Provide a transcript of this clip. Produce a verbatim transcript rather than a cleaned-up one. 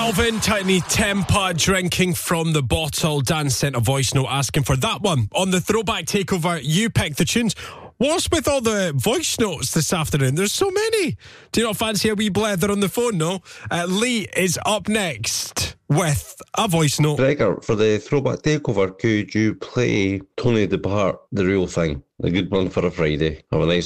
Melvin, Tiny Tempa, drinking from the bottle. Dan sent a voice note asking for that one. On the Throwback Takeover, you pick the tunes. What's with all the voice notes this afternoon? There's so many. Do you not fancy a wee blether on the phone, no? Uh, Lee is up next with a voice note. Gregor, for the Throwback Takeover, could you play Tony the Part, The Real Thing? A good one for a Friday. Have a nice